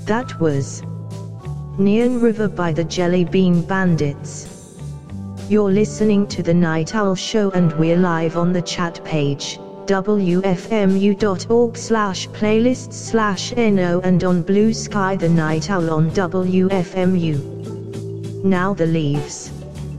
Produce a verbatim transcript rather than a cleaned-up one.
That was Neon River by the Jelly Bean Bandits. You're listening to The Night Owl Show and we're live on the chat page, w f m u dot org slash playlists slash no, and on Blue Sky The Night Owl on W F M U. Now the leaves.